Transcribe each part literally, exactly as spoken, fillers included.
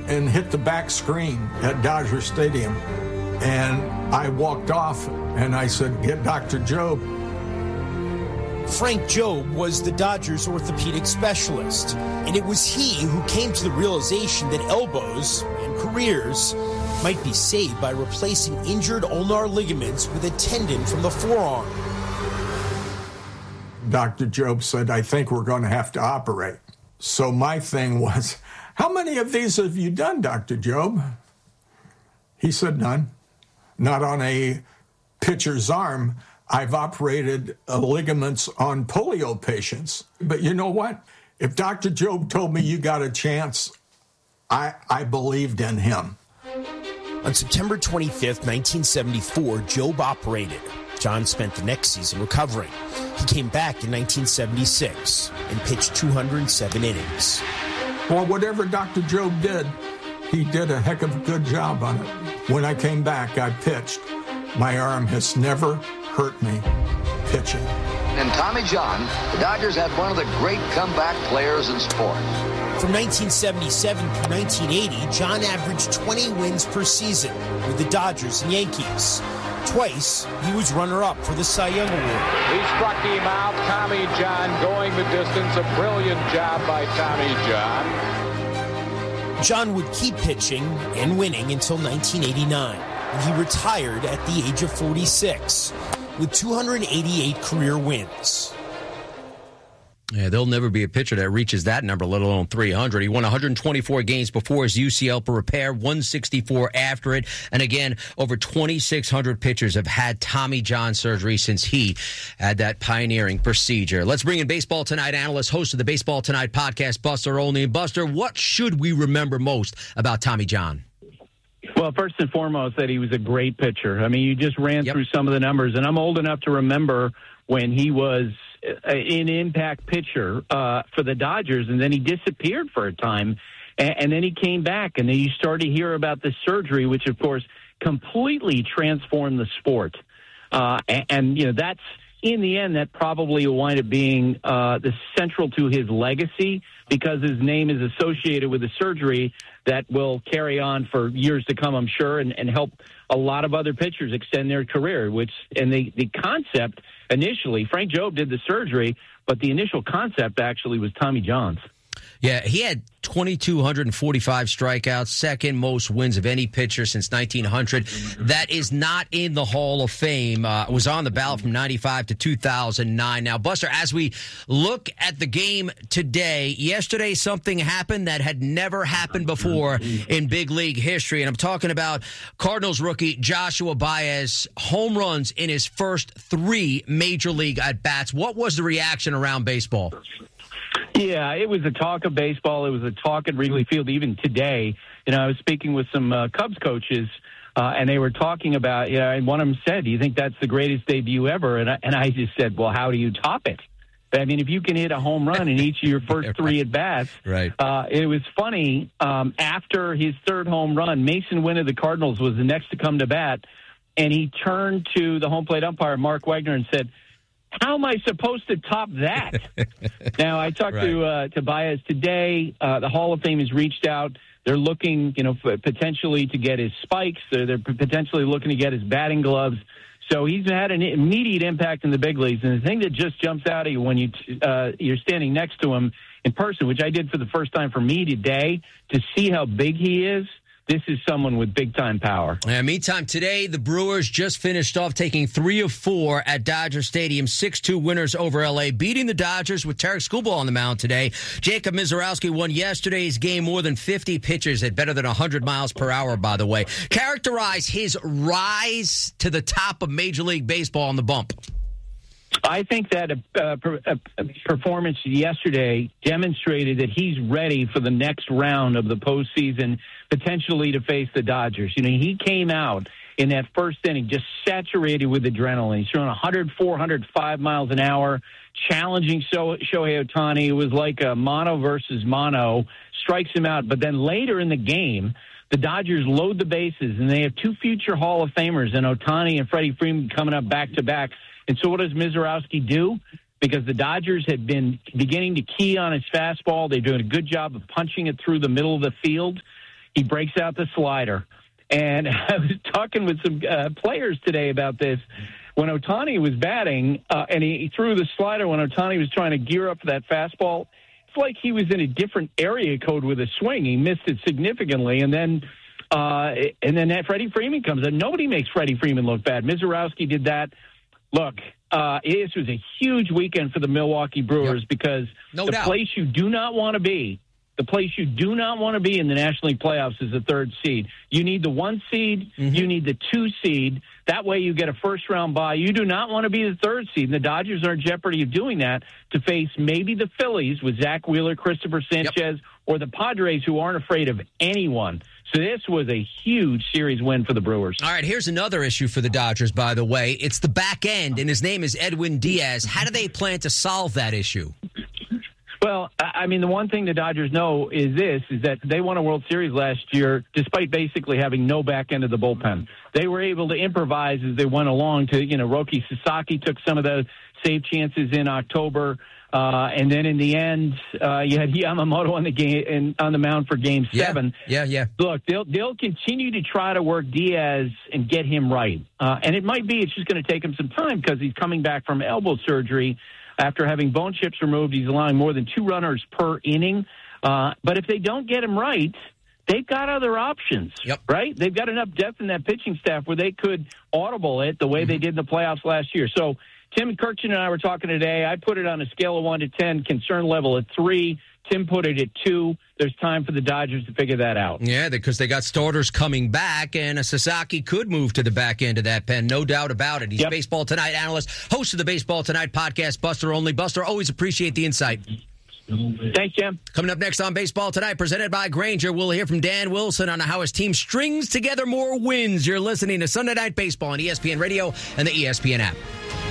and hit the back screen at Dodger Stadium. And I walked off and I said, "Get Doctor Jobe." Frank Jobe was the Dodgers orthopedic specialist, and it was he who came to the realization that elbows and careers might be saved by replacing injured ulnar ligaments with a tendon from the forearm. Doctor Jobe said, "I think we're going to have to operate." So my thing was, "How many of these have you done, Doctor Jobe?" He said, "None. Not on a pitcher's arm. I've operated uh, ligaments on polio patients." But you know what? If Doctor Jobe told me you got a chance, I, I believed in him. On September twenty-fifth, nineteen seventy-four, Jobe operated. John spent the next season recovering. He came back in nineteen seventy-six and pitched two hundred seven innings. Well, whatever Doctor Jobe did, he did a heck of a good job on it. When I came back, I pitched. My arm has never hurt me pitching. And Tommy John, the Dodgers had one of the great comeback players in sport. From nineteen seventy-seven through nineteen eighty, John averaged twenty wins per season with the Dodgers and Yankees. Twice, he was runner-up for the Cy Young Award. He struck him out. Tommy John going the distance. A brilliant job by Tommy John. John would keep pitching and winning until nineteen eighty-nine, when he retired at the age of forty-six with two hundred eighty-eight career wins. Yeah, there'll never be a pitcher that reaches that number, let alone three hundred. He won one hundred twenty-four games before his U C L for repair, one sixty-four after it. And again, over twenty-six hundred pitchers have had Tommy John surgery since he had that pioneering procedure. Let's bring in Baseball Tonight analyst, host of the Baseball Tonight podcast, Buster Olney. Buster, what should we remember most about Tommy John? Well, first and foremost, that he was a great pitcher. I mean, you just ran Yep. through some of the numbers, and I'm old enough to remember when he was an impact pitcher uh, for the Dodgers, and then he disappeared for a time, and, and then he came back, and then you started to hear about this surgery, which, of course, completely transformed the sport. Uh, and, and, you know, that's, in the end, that probably will wind up being uh, the central to his legacy, because his name is associated with a surgery that will carry on for years to come, I'm sure, and, and help a lot of other pitchers extend their career, which, and the, the concept initially, Frank Jobe did the surgery, but the initial concept actually was Tommy John's. Yeah, he had two thousand two hundred forty-five strikeouts, second most wins of any pitcher since nineteen hundred. That is not in the Hall of Fame. Uh, was on the ballot from ninety-five to two thousand nine. Now, Buster, as we look at the game today, yesterday something happened that had never happened before in big league history, and I'm talking about Cardinals rookie Joshua Baez, home runs in his first three major league at-bats. What was the reaction around baseball? Yeah, it was the talk of baseball. It was the talk at Wrigley Field even today. You know, I was speaking with some uh, Cubs coaches, uh, and they were talking about, you know, and one of them said, "Do you think that's the greatest debut ever?" And I, and I just said, well, how do you top it? I mean, if you can hit a home run in each of your first right. three at-bats. Right. Uh, it was funny. Um, after his third home run, Mason Wynn of the Cardinals was the next to come to bat, and he turned to the home plate umpire, Mark Wagner, and said, "How am I supposed to top that?" Now, I talked right. to uh, to Baez today. Uh, the Hall of Fame has reached out. They're looking, you know, for potentially to get his spikes. They're, they're potentially looking to get his batting gloves. So he's had an immediate impact in the big leagues. And the thing that just jumps out at you when you uh, you're standing next to him in person, which I did for the first time for me today, to see how big he is. This is someone with big-time power. Yeah, meantime, today, the Brewers just finished off taking three of four at Dodger Stadium, six two winners over L A, beating the Dodgers with Tarek Skubal on the mound today. Jacob Misiorowski won yesterday's game. More than fifty pitches at better than one hundred miles per hour, by the way. Characterize his rise to the top of Major League Baseball on the bump. I think that a, a, a performance yesterday demonstrated that he's ready for the next round of the postseason, potentially to face the Dodgers. You know, he came out in that first inning just saturated with adrenaline. He's throwing one hundred four, one hundred five miles an hour, challenging Shohei Ohtani. It was like a mono versus mono, strikes him out. But then later in the game, the Dodgers load the bases, and they have two future Hall of Famers, and Ohtani and Freddie Freeman coming up back-to-back. And so what does Misiorowski do? Because the Dodgers had been beginning to key on his fastball. They're doing a good job of punching it through the middle of the field. he breaks out the slider. And I was talking with some uh, players today about this. When Ohtani was batting, uh, and he, he threw the slider when Ohtani was trying to gear up for that fastball, it's like he was in a different area code with a swing. He missed it significantly, and then uh, and then Freddie Freeman comes in. Nobody makes Freddie Freeman look bad. Mizorowski did that. Look, uh, this was a huge weekend for the Milwaukee Brewers yep. because no the doubt. place you do not want to be, the place you do not want to be in the National League playoffs is the third seed. You need the one seed. Mm-hmm. You need the two seed. That way you get a first-round bye. You do not want to be the third seed. And the Dodgers are in jeopardy of doing that to face maybe the Phillies with Zach Wheeler, Christopher Sanchez, yep. or the Padres, who aren't afraid of anyone. So this was a huge series win for the Brewers. All right, here's another issue for the Dodgers, by the way. It's the back end, and his name is Edwin Diaz. How do they plan to solve that issue? Well, I mean, the one thing the Dodgers know is this, is that they won a World Series last year despite basically having no back end of the bullpen. They were able to improvise as they went along to, you know, Roki Sasaki took some of the save chances in October. Uh, and then in the end, uh, you had Yamamoto on the game in, on the mound for Game Seven. Yeah, yeah. yeah. Look, they'll they'll continue to try to work Diaz and get him right, uh, and it might be it's just going to take him some time because he's coming back from elbow surgery after having bone chips removed. He's allowing more than two runners per inning. Uh, but if they don't get him right, they've got other options, yep. right? They've got enough depth in that pitching staff where they could audible it the way mm-hmm. they did in the playoffs last year. So Tim Kirchin and I were talking today. I put it on a scale of one to ten, concern level at three. Tim put it at two. There's time for the Dodgers to figure that out. Yeah, because they got starters coming back, and a Sasaki could move to the back end of that pen, no doubt about it. He's yep. Baseball Tonight analyst, host of the Baseball Tonight podcast, Buster Olney. Buster, always appreciate the insight. Thanks, Jim. Coming up next on Baseball Tonight, presented by Grainger, we'll hear from Dan Wilson on how his team strings together more wins. You're listening to Sunday Night Baseball on E S P N Radio and the E S P N app.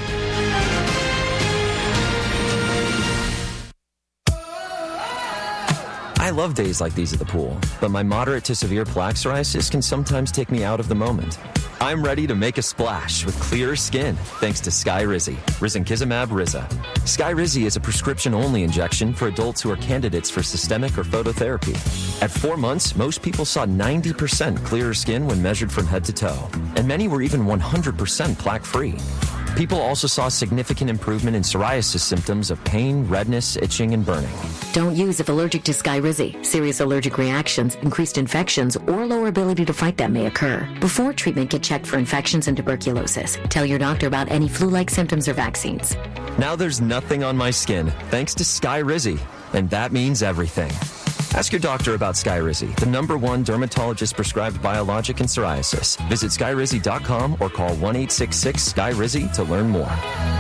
I love days like these at the pool, but my moderate to severe plaque psoriasis can sometimes take me out of the moment. I'm ready to make a splash with clearer skin thanks to Skyrizi, Risankizumab Riza. Skyrizi is a prescription-only injection for adults who are candidates for systemic or phototherapy. At four months, most people saw ninety percent clearer skin when measured from head to toe, and many were even one hundred percent plaque-free. People also saw significant improvement in psoriasis symptoms of pain, redness, itching, and burning. Don't use if allergic to Skyrizi. Serious allergic reactions, increased infections, or lower ability to fight them may occur. Before treatment, get checked for infections and tuberculosis. Tell your doctor about any flu-like symptoms or vaccines. Now there's nothing on my skin thanks to Skyrizi, and that means everything. Ask your doctor about Skyrizi, the number one dermatologist-prescribed biologic in psoriasis. Visit Skyrizi dot com or call one eight six six Skyrizi to learn more.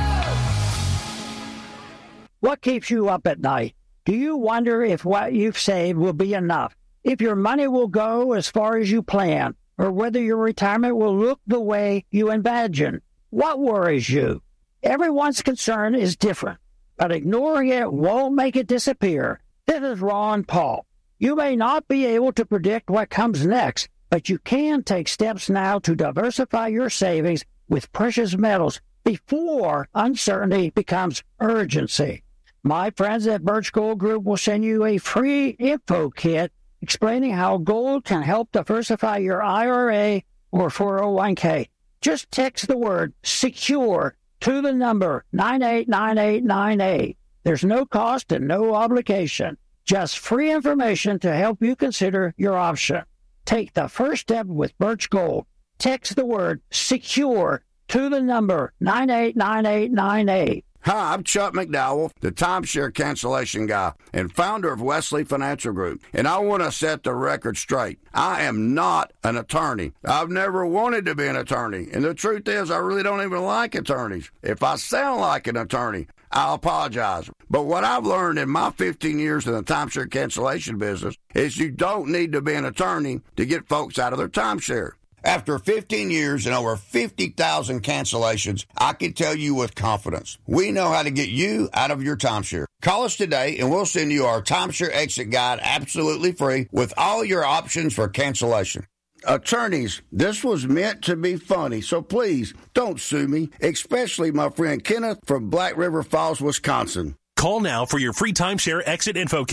What keeps you up at night? Do you wonder if what you've saved will be enough? If your money will go as far as you plan? Or whether your retirement will look the way you imagine? What worries you? Everyone's concern is different, but ignoring it won't make it disappear. This is Ron Paul. You may not be able to predict what comes next, but you can take steps now to diversify your savings with precious metals before uncertainty becomes urgency. My friends at Birch Gold Group will send you a free info kit explaining how gold can help diversify your I R A or four oh one k. Just text the word SECURE to the number nine eight nine eight nine eight. There's no cost and no obligation. Just free information to help you consider your option. Take the first step with Birch Gold. Text the word SECURE to the number nine eight nine eight nine eight. Hi, I'm Chuck McDowell, the timeshare cancellation guy and founder of Wesley Financial Group, and I want to set the record straight. I am not an attorney. I've never wanted to be an attorney, and the truth is I really don't even like attorneys. If I sound like an attorney, I apologize. But what I've learned in my fifteen years in the timeshare cancellation business is you don't need to be an attorney to get folks out of their timeshare. After fifteen years and over fifty thousand cancellations, I can tell you with confidence, we know how to get you out of your timeshare. Call us today and we'll send you our timeshare exit guide absolutely free with all your options for cancellation. Attorneys, this was meant to be funny, so please don't sue me, especially my friend Kenneth from Black River Falls, Wisconsin. Call now for your free timeshare exit info kit.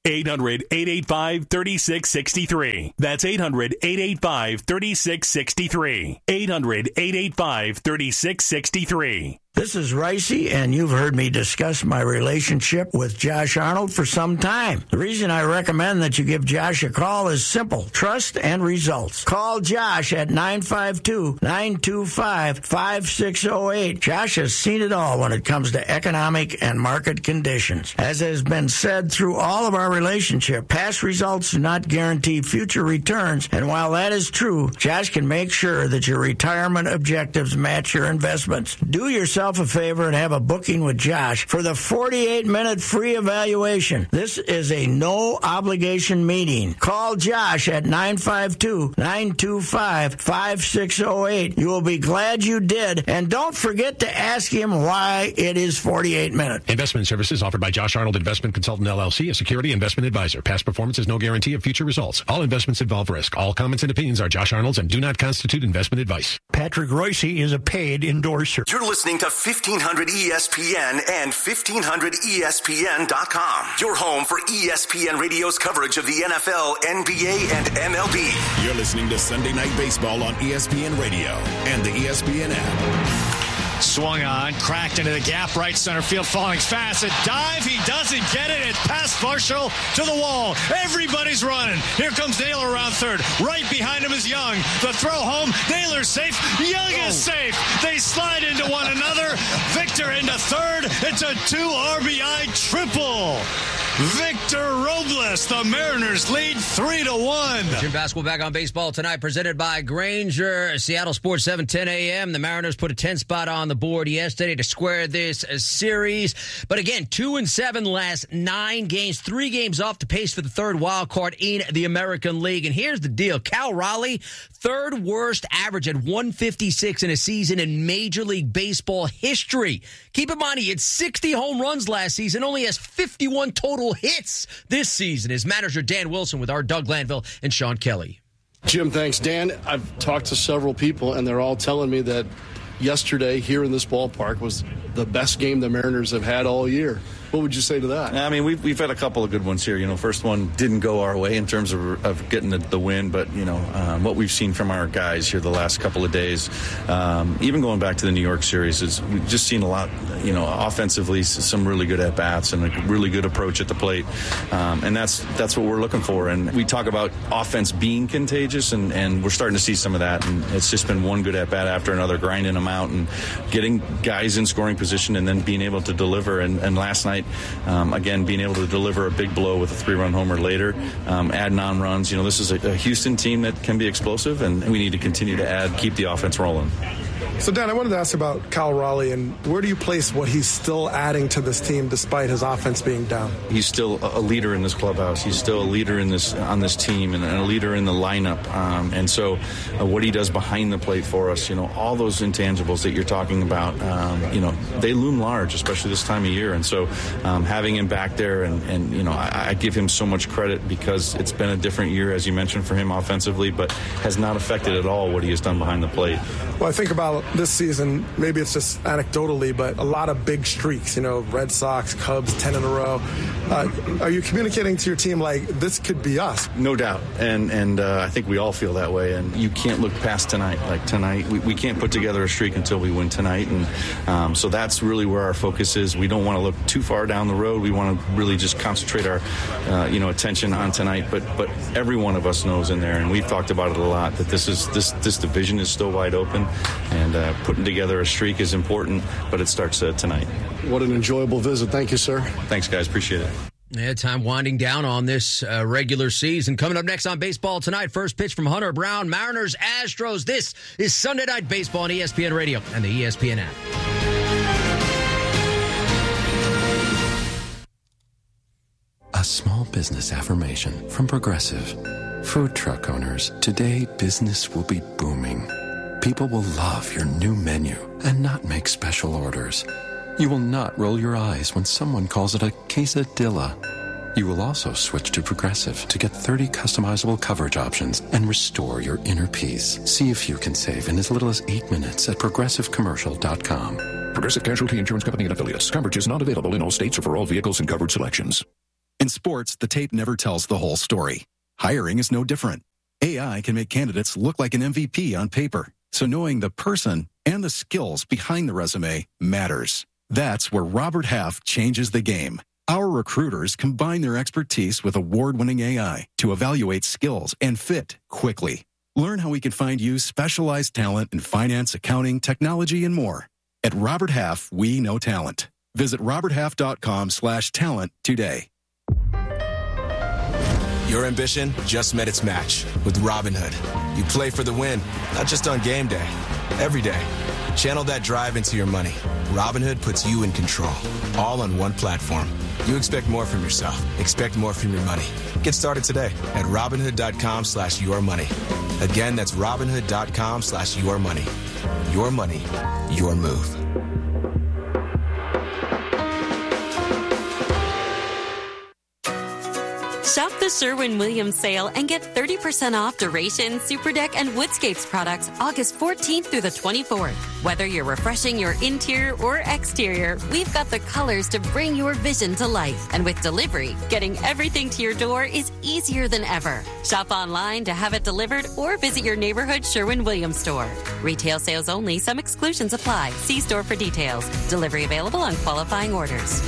eight hundred, eight eight five, three six six three. That's eight hundred, eight eight five, three six six three. eight hundred, eight eight five, three six six three. This is Ricey, and you've heard me discuss my relationship with Josh Arnold for some time. The reason I recommend that you give Josh a call is simple: trust and results. Call Josh at nine five two, nine two five, five six zero eight. Josh has seen it all when it comes to economic and market conditions. As has been said through all of our relationship, past results do not guarantee future returns, and while that is true, Josh can make sure that your retirement objectives match your investments. Do yourself a favor and have a booking with Josh for the forty-eight minute free evaluation. This is a no obligation meeting. Call Josh at nine five two, nine two five, five six zero eight. You will be glad you did, and don't forget to ask him why it is forty-eight minutes. Investment services offered by Josh Arnold Investment Consultant L L C, a security investment advisor. Past performance is no guarantee of future results. All investments involve risk. All comments and opinions are Josh Arnold's and do not constitute investment advice. Patrick Royce is a paid endorser. You're listening to fifteen hundred E S P N and fifteen hundred E S P N dot com. Your home for E S P N Radio's coverage of the N F L, N B A, and M L B. You're listening to Sunday Night Baseball on E S P N Radio and the E S P N app. Swung on, cracked into the gap, right center field, falling fast. A dive, he doesn't get it. It's past Marshall to the wall. Everybody's running. Here comes Naylor around third. Right behind him is Young. The throw home. Naylor's safe. Young is safe. They slide into one another. Victor into third. It's a two R B I triple. Victor Robles. The Mariners lead three to one. Jim Basketball back on Baseball Tonight, presented by Granger. Seattle Sports seven ten a.m. The Mariners put a ten spot on the board yesterday to square this series. But again, two and seven last nine games, three games off the pace for the third wild card in the American League. And here's the deal. Cal Raleigh, third worst average at one fifty-six in a season in Major League Baseball history. Keep in mind, he had sixty home runs last season, only has fifty-one total hits this season. His manager, Dan Wilson, with our Doug Glanville and Sean Kelly. Jim, thanks. Dan, I've talked to several people, and they're all telling me that yesterday here in this ballpark was the best game the Mariners have had all year. What would you say to that? I mean, we've, we've had a couple of good ones here. You know, first one didn't go our way in terms of, of getting the, the win, but, you know, um, what we've seen from our guys here the last couple of days, um, even going back to the New York series, is we've just seen a lot, you know, offensively, some really good at-bats and a really good approach at the plate. Um, and that's that's what we're looking for. And we talk about offense being contagious, and, and we're starting to see some of that. And it's just been one good at-bat after another, grinding them out and getting guys in scoring position and then being able to deliver. And, and last night, Um, again, being able to deliver a big blow with a three-run homer later, um, adding on runs. You know, this is a, a Houston team that can be explosive, and we need to continue to add, keep the offense rolling. So, Dan, I wanted to ask about Cal Raleigh, and where do you place what he's still adding to this team despite his offense being down? He's still a leader in this clubhouse. He's still a leader in this on this team and a leader in the lineup. Um, and so uh, what he does behind the plate for us, you know, all those intangibles that you're talking about, um, you know, they loom large, especially this time of year. And so um, having him back there, and, and you know, I, I give him so much credit because it's been a different year, as you mentioned, for him offensively, but has not affected at all what he has done behind the plate. Well, I think about this season, maybe it's just anecdotally, but a lot of big streaks, you know, Red Sox, Cubs, ten in a row. Uh, are you communicating to your team like this could be us? No doubt. And and uh, I think we all feel that way. And you can't look past tonight. Like tonight, we, we can't put together a streak until we win tonight. And um, so that's really where our focus is. We don't want to look too far down the road. We want to really just concentrate our, uh, you know, attention on tonight. But but every one of us knows in there, and we've talked about it a lot, that this is this this division is still wide open, and uh, putting together a streak is important, but it starts uh, tonight. What an enjoyable visit. Thank you, sir. Thanks, guys. Appreciate it. Yeah, time winding down on this uh, regular season. Coming up next on Baseball Tonight, first pitch from Hunter Brown, Mariners, Astros. This is Sunday Night Baseball on E S P N Radio and the E S P N app. A small business affirmation from Progressive. Food truck owners, today business will be booming. People will love your new menu and not make special orders. You will not roll your eyes when someone calls it a quesadilla. You will also switch to Progressive to get thirty customizable coverage options and restore your inner peace. See if you can save in as little as eight minutes at progressive commercial dot com. Progressive Casualty Insurance Company and Affiliates. Coverage is not available in all states or for all vehicles and covered selections. In sports, the tape never tells the whole story. Hiring is no different. A I can make candidates look like an M V P on paper, so knowing the person and the skills behind the resume matters. That's where Robert Half changes the game. Our recruiters combine their expertise with award-winning A I to evaluate skills and fit quickly. Learn how we can find you specialized talent in finance, accounting, technology, and more. At Robert Half, we know talent. Visit roberthalf.com slash talent today. Your ambition just met its match with Robinhood. You play for the win, not just on game day, every day. Channel that drive into your money. Robinhood puts you in control, all on one platform. You expect more from yourself. Expect more from your money. Get started today at Robinhood.com slash your money. Again, that's Robinhood.com slash your money. Your money, your move. Shop the Sherwin-Williams sale and get thirty percent off Duration, Superdeck, and Woodscapes products August fourteenth through the twenty-fourth. Whether you're refreshing your interior or exterior, we've got the colors to bring your vision to life. And with delivery, getting everything to your door is easier than ever. Shop online to have it delivered or visit your neighborhood Sherwin-Williams store. Retail sales only. Some exclusions apply. See store for details. Delivery available on qualifying orders.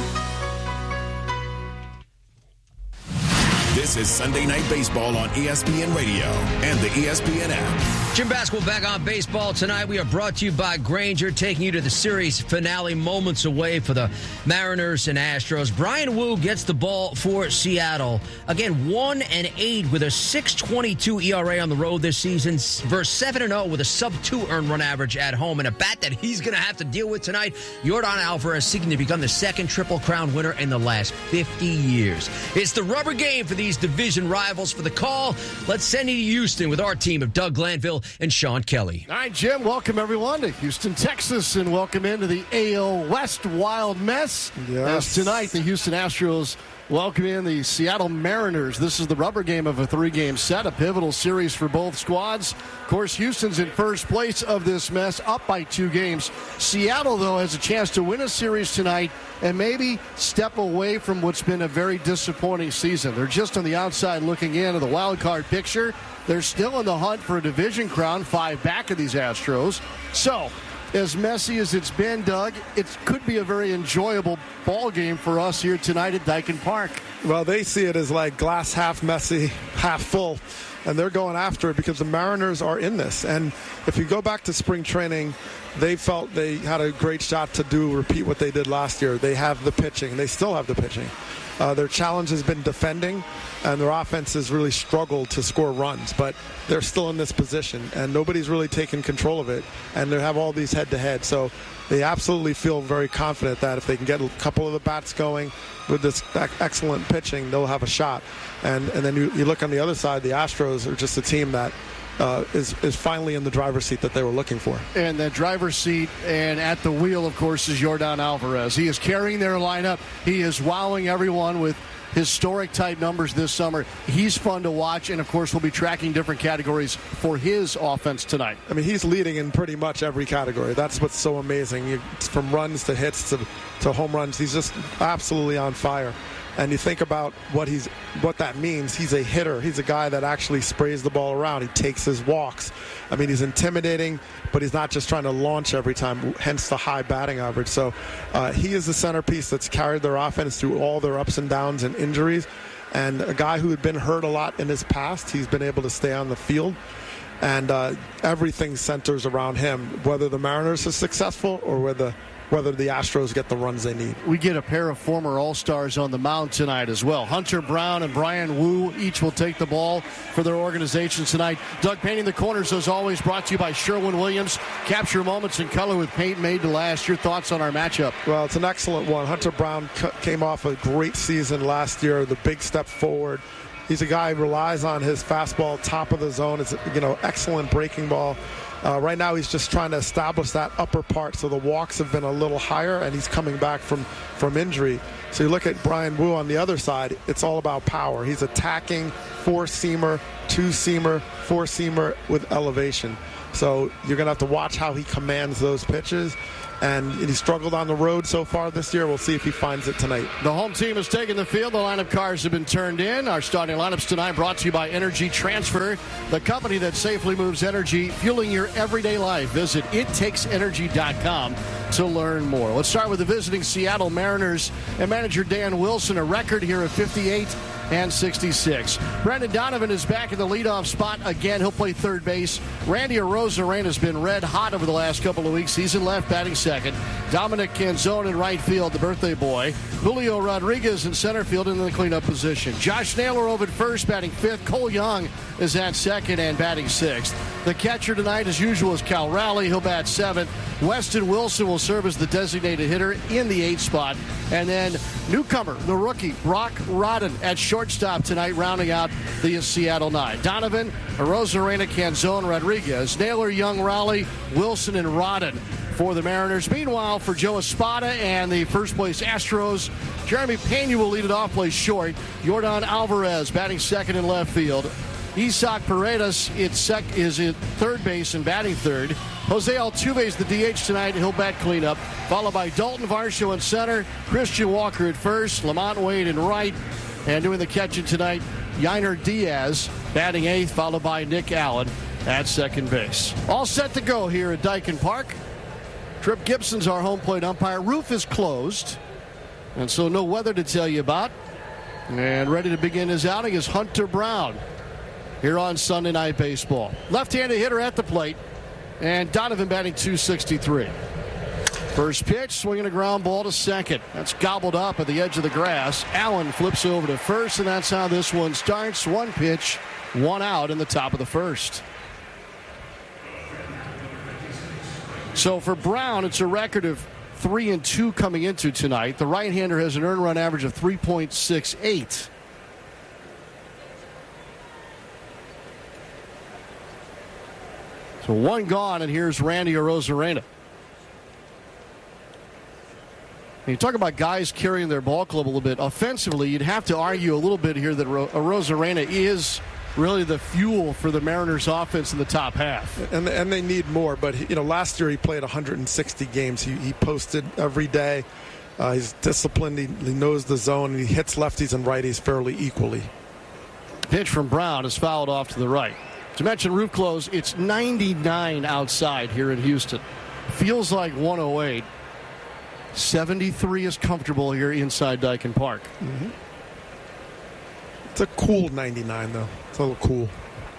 This is Sunday Night Baseball on E S P N Radio and the E S P N app. Jim Basketball back on baseball tonight. We are brought to you by Grainger, taking you to the series finale, moments away for the Mariners and Astros. Brian Wu gets the ball for Seattle. Again, one and eight with a six twenty-two E R A on the road this season, versus seven and oh with a sub two earned run average at home, and a bat that he's going to have to deal with tonight. Yordan Alvarez seeking to become the second Triple Crown winner in the last fifty years. It's the rubber game for these division rivals. For the call, let's send you to Houston with our team of Doug Glanville and Sean Kelly. All right, Jim, welcome everyone to Houston, Texas, and welcome into the A L West Wild Mess. Yes. As tonight, the Houston Astros welcome in the Seattle Mariners. This is the rubber game of a three-game set, a pivotal series for both squads. Of course, Houston's in first place of this mess, up by two games. Seattle, though, has a chance to win a series tonight and maybe step away from what's been a very disappointing season. They're just on the outside looking in of the wild card picture. They're still in the hunt for a division crown, five back of these Astros. So, as messy as it's been, Doug, it could be a very enjoyable ball game for us here tonight at Daikin Park. Well, they see it as like glass half messy, half full, and they're going after it because the Mariners are in this. And if you go back to spring training, they felt they had a great shot to do repeat what they did last year. They have the pitching. They still have the pitching. Uh, their challenge has been defending, and their offense has really struggled to score runs. But they're still in this position, and nobody's really taken control of it. And they have all these head-to-head. So they absolutely feel very confident that if they can get a couple of the bats going with this excellent pitching, they'll have a shot. And, and then you, you look on the other side, the Astros are just a team that Uh, is, is finally in the driver's seat that they were looking for. And the driver's seat and at the wheel, of course, is Yordan Alvarez. He is carrying their lineup. He is wowing everyone with historic-type numbers this summer. He's fun to watch, and, of course, we'll be tracking different categories for his offense tonight. I mean, he's leading in pretty much every category. That's what's so amazing. You, from runs to hits to, to home runs, he's just absolutely on fire. And you think about what he's, what that means. He's a hitter. He's a guy that actually sprays the ball around. He takes his walks. I mean, he's intimidating, but he's not just trying to launch every time, hence the high batting average. So uh, he is the centerpiece that's carried their offense through all their ups and downs and injuries. And a guy who had been hurt a lot in his past, he's been able to stay on the field. And uh, everything centers around him, whether the Mariners are successful or whether whether the Astros get the runs they need. We get a pair of former All-Stars on the mound tonight as well. Hunter Brown and Brian Wu each will take the ball for their organizations tonight. Doug, painting the corners, as always, brought to you by Sherwin-Williams. Capture moments in color with paint made to last. Your thoughts on our matchup? Well, it's an excellent one. Hunter Brown came off a great season last year, the big step forward. He's a guy who relies on his fastball, top of the zone. It's, you know, excellent breaking ball. Uh, right now, he's just trying to establish that upper part. So the walks have been a little higher, and he's coming back from, from injury. So you look at Brian Wu on the other side, it's all about power. He's attacking four-seamer, two-seamer, four-seamer with elevation. So you're going to have to watch how he commands those pitches. And he struggled on the road so far this year. We'll see if he finds it tonight. The home team has taken the field. The lineup cards have been turned in. Our starting lineups tonight brought to you by Energy Transfer, the company that safely moves energy, fueling your everyday life. Visit it takes energy dot com to learn more. Let's start with the visiting Seattle Mariners and manager Dan Wilson, a record here of fifty-eight and sixty-six. Brendan Donovan is back in the leadoff spot again. He'll play third base. Randy Arozarena has been red hot over the last couple of weeks. He's in left, batting second. Dominic Canzone in right field, the birthday boy. Julio Rodriguez in center field in the cleanup position. Josh Naylor over at first, batting fifth. Cole Young is at second and batting sixth. The catcher tonight, as usual, is Cal Rowley. He'll bat seventh. Weston Wilson will serve as the designated hitter in the eighth spot. And then newcomer, the rookie, Brock Rodden at shortstop tonight, rounding out the Seattle nine. Donovan, Arozarena, Canzone, Rodriguez, Naylor, Young, Rowley, Wilson, and Rodden for the Mariners. Meanwhile, for Joe Espada and the first place Astros, Jeremy Pena will lead it off, plays short. Yordan Alvarez batting second in left field. Isaac Paredes it's sec- is at third base and batting third. Jose Altuve is the D H tonight. He'll bat cleanup. Followed by Dalton Varsho in center. Christian Walker at first. Lamont Wade in right. And doing the catching tonight, Yainer Diaz batting eighth, followed by Nick Allen at second base. All set to go here at Daikin Park. Trip Gibson's our home plate umpire. Roof is closed, and so no weather to tell you about. And ready to begin his outing is Hunter Brown here on Sunday Night Baseball. Left-handed hitter at the plate, and Donovan batting two sixty-three. First pitch, swinging a ground ball to second. That's gobbled up at the edge of the grass. Allen flips over to first, and that's how this one starts. One pitch, one out in the top of the first. So for Brown, it's a record of three and two coming into tonight. The right-hander has an earned run average of three point six eight. So one gone, and here's Randy Arozarena. You talk about guys carrying their ball club a little bit. Offensively, you'd have to argue a little bit here that Arozarena is really the fuel for the Mariners' offense in the top half. And and they need more. But, you know, last year he played one hundred sixty games. He, he posted every day. Uh, he's disciplined. He, he knows the zone. He hits lefties and righties fairly equally. Pitch from Brown is fouled off to the right. To mention roof close, it's ninety-nine outside here in Houston. Feels like one oh eight. seventy-three is comfortable here inside Daikin Park. Mm-hmm. It's a cool ninety-nine, though. It's a little cool.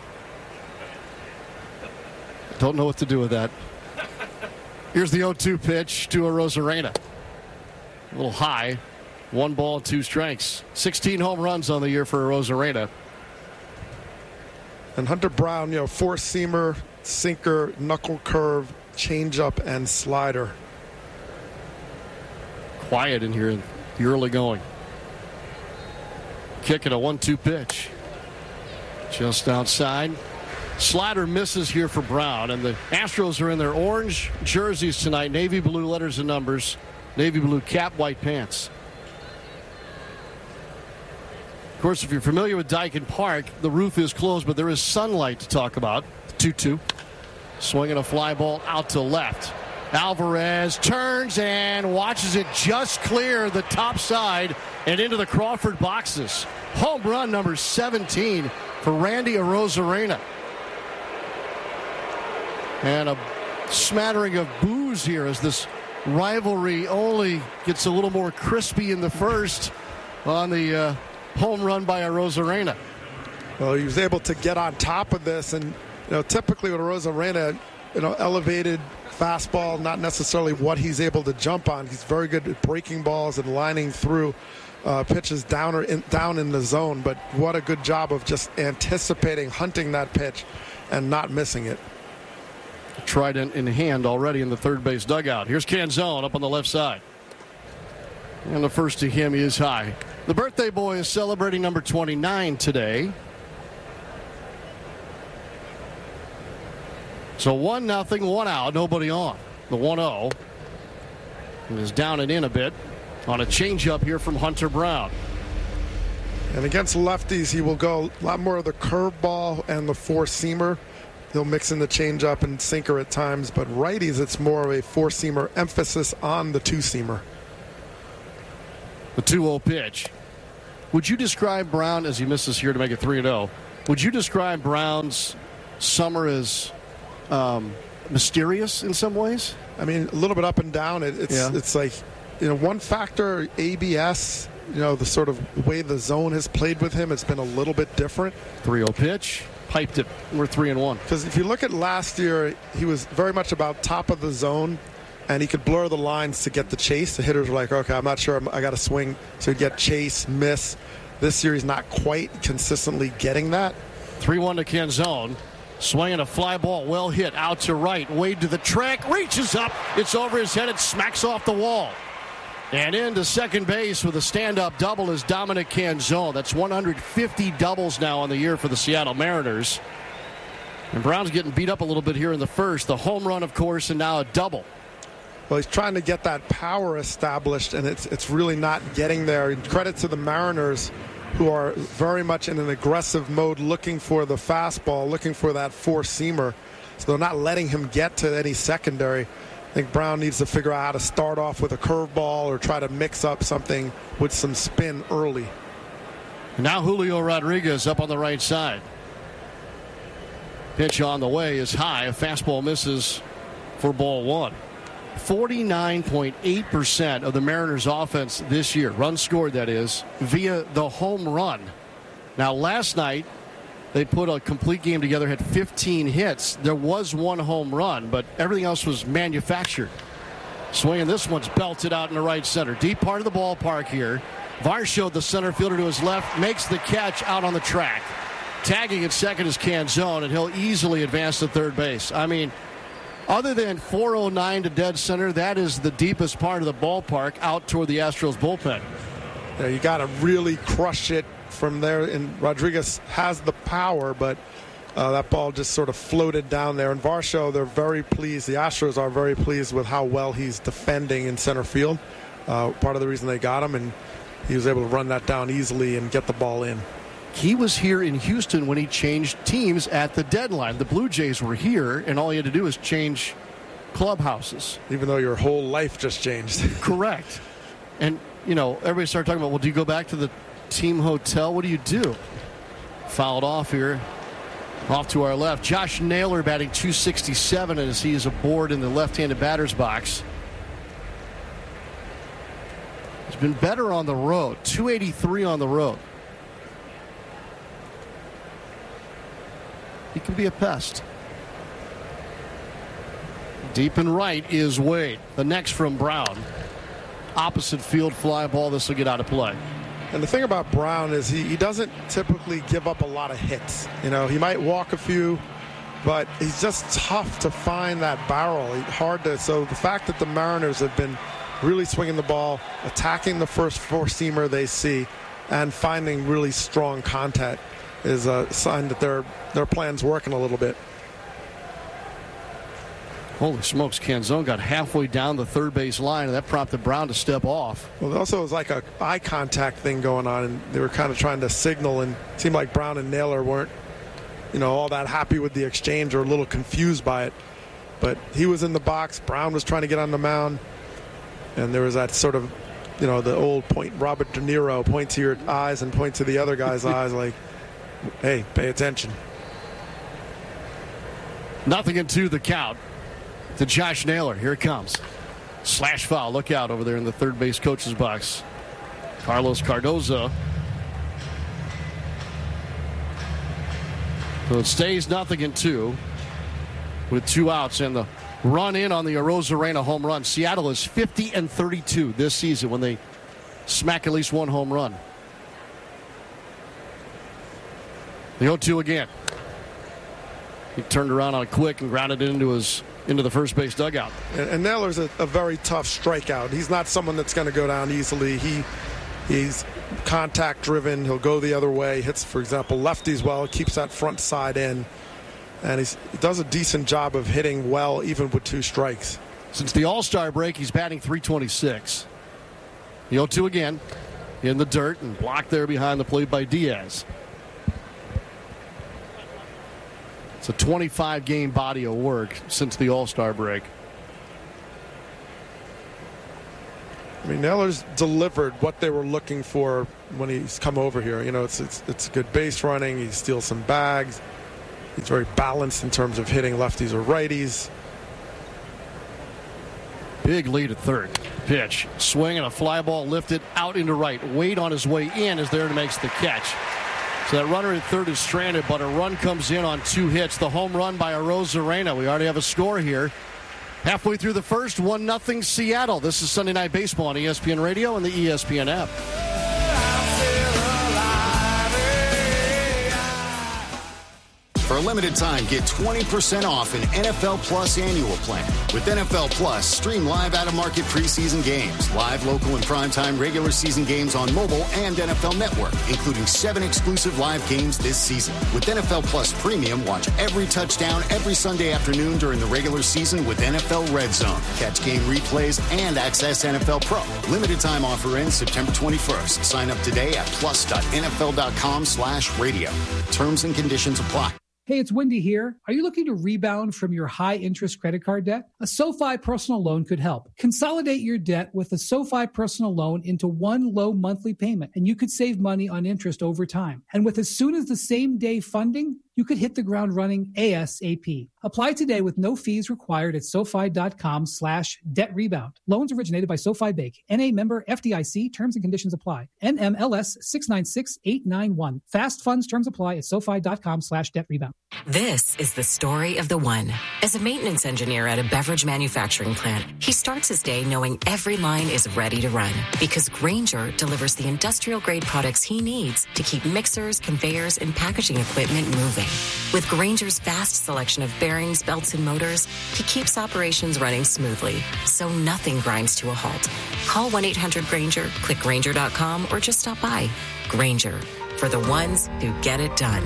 Don't know what to do with that. Here's the oh two pitch to Arozarena. A little high. One ball, two strikes. sixteen home runs on the year for Arozarena. And Hunter Brown, you know, four-seamer, sinker, knuckle curve, changeup, and slider. Quiet in here in the early going. Kicking a one two pitch. Just outside. Slider misses here for Brown, and the Astros are in their orange jerseys tonight. Navy blue letters and numbers. Navy blue cap, white pants. Of course, if you're familiar with Daikin Park, the roof is closed, but there is sunlight to talk about. two two. Swinging a fly ball out to left. Alvarez turns and watches it just clear the top side and into the Crawford boxes. Home run number seventeen for Randy Arozarena. And a smattering of boos here as this rivalry only gets a little more crispy in the first on the uh, home run by Arozarena. Well, he was able to get on top of this, and you know, typically with Arozarena, you know, elevated fastball, not necessarily what he's able to jump on. He's very good at breaking balls and lining through uh, pitches down or in, down in the zone. But what a good job of just anticipating, hunting that pitch, and not missing it. Trident in hand already in the third base dugout. Here's Canzone up on the left side. And the first to him is high. The birthday boy is celebrating number twenty-nine today. So one nothing, one out, nobody on. The one oh is down and in a bit on a changeup here from Hunter Brown. And against lefties, he will go a lot more of the curveball and the four-seamer. He'll mix in the changeup and sinker at times, but righties, it's more of a four-seamer emphasis on the two-seamer. The two oh pitch. Would you describe Brown, as he misses here to make it three and oh, would you describe Brown's summer as um, mysterious in some ways? I mean, a little bit up and down. It, it's, yeah. it's like, you know, one factor, A B S, you know, the sort of way the zone has played with him, it's been a little bit different. three oh pitch. Piped it. We're three and one. Because if you look at last year, he was very much about top of the zone, and he could blur the lines to get the chase. The hitters were like, okay, I'm not sure, I got to swing. So he'd get chase, miss. This year, he's not quite consistently getting that. three one to Canzone. Swinging a fly ball, well hit, out to right. Wade to the track, reaches up. It's over his head. It smacks off the wall. And into second base with a stand-up double is Dominic Canzone. That's one hundred fifty doubles now on the year for the Seattle Mariners. And Brown's getting beat up a little bit here in the first. The home run, of course, and now a double. Well, he's trying to get that power established, and it's it's really not getting there. Credit to the Mariners, who are very much in an aggressive mode, looking for the fastball, looking for that four-seamer. So they're not letting him get to any secondary. I think Brown needs to figure out how to start off with a curveball or try to mix up something with some spin early. Now Julio Rodriguez up on the right side. Pitch on the way is high. A fastball misses for ball one. forty-nine point eight percent of the Mariners' offense this year, runs scored that is, via the home run. Now last night, they put a complete game together, had fifteen hits. There was one home run, but everything else was manufactured. Swinging, this one's belted out in the right center. Deep part of the ballpark here. Varsho, the center fielder to his left, makes the catch out on the track. Tagging at second is Canzone, and he'll easily advance to third base. I mean, other than four oh nine to dead center, that is the deepest part of the ballpark out toward the Astros bullpen. Yeah, you got to really crush it from there, and Rodriguez has the power, but uh, that ball just sort of floated down there. And Varsho, they're very pleased. The Astros are very pleased with how well he's defending in center field. Uh, part of the reason they got him, and he was able to run that down easily and get the ball in. He was here in Houston when he changed teams at the deadline. The Blue Jays were here, and all he had to do was change clubhouses. Even though your whole life just changed. Correct. And, you know, everybody started talking about, well, do you go back to the team hotel? What do you do? Fouled off here. Off to our left. Josh Naylor batting two sixty-seven as he is aboard in the left-handed batter's box. He's been better on the road. two eighty-three on the road. He can be a pest. Deep and right is Wade. The next from Brown. Opposite field fly ball. This will get out of play. And the thing about Brown is he, he doesn't typically give up a lot of hits. You know, he might walk a few, but he's just tough to find that barrel. He's hard to. So the fact that the Mariners have been really swinging the ball, attacking the first four-seamer they see, and finding really strong contact is a sign that their their plan's working a little bit. Holy smokes, Canzone got halfway down the third base line, and that prompted Brown to step off. Well, also was like a eye contact thing going on, and they were kind of trying to signal, and it seemed like Brown and Naylor weren't, you know, all that happy with the exchange or a little confused by it. But he was in the box. Brown was trying to get on the mound, and there was that sort of, you know, the old point, Robert De Niro, point to your eyes and point to the other guy's eyes like, hey, pay attention. Nothing into the count to Josh Naylor. Here it comes. Slash foul. Look out over there in the third base coach's box. Carlos Cardozo. So it stays nothing in two with two outs and the run in on the Arozarena home run. Seattle is fifty and thirty-two this season when they smack at least one home run. The oh two again. He turned around on a quick and grounded it into his into the first base dugout. And, and Naylor's a, a very tough strikeout. He's not someone that's going to go down easily. He he's contact driven. He'll go the other way. Hits, for example, lefties well. Keeps that front side in. and he's, he does a decent job of hitting well, even with two strikes. Since the All-Star break, he's batting three twenty-six. The oh two again in the dirt and blocked there behind the plate by Diaz. It's a twenty-five game body of work since the All-Star break. I mean, Naylor's delivered what they were looking for when he's come over here. You know, it's it's it's good base running. He steals some bags. He's very balanced in terms of hitting lefties or righties. Big lead at third. Pitch. Swing and a fly ball lifted out into right. Wade on his way in is there and makes the catch. So that runner at third is stranded, but a run comes in on two hits. The home run by Arozarena. We already have a score here. Halfway through the first, one nothing Seattle. This is Sunday Night Baseball on E S P N Radio and the E S P N app. For a limited time, get twenty percent off an N F L Plus annual plan. With N F L Plus, stream live out-of-market preseason games, live local and primetime regular season games on mobile and N F L Network, including seven exclusive live games this season. With N F L Plus Premium, watch every touchdown every Sunday afternoon during the regular season with N F L Red Zone. Catch game replays and access N F L Pro. Limited time offer ends September twenty-first. Sign up today at plus.nfl.com slash radio. Terms and conditions apply. Hey, it's Wendy here. Are you looking to rebound from your high-interest credit card debt? A SoFi personal loan could help. Consolidate your debt with a SoFi personal loan into one low monthly payment, and you could save money on interest over time. And with as soon as the same day funding, you could hit the ground running ASAP. Apply today with no fees required at SoFi.com slash debt rebound. Loans originated by SoFi Bank. N A member F D I C. Terms and conditions apply. N M L S six nine six eight nine one. Fast funds terms apply at SoFi.com slash debt rebound. This is the story of the one. As a maintenance engineer at a beverage manufacturing plant, he starts his day knowing every line is ready to run because Grainger delivers the industrial-grade products he needs to keep mixers, conveyors, and packaging equipment moving. With Grainger's vast selection of bearings, belts, and motors, he keeps operations running smoothly, so nothing grinds to a halt. Call one eight hundred Grainger, click Grainger dot com, or just stop by. Grainger, for the ones who get it done.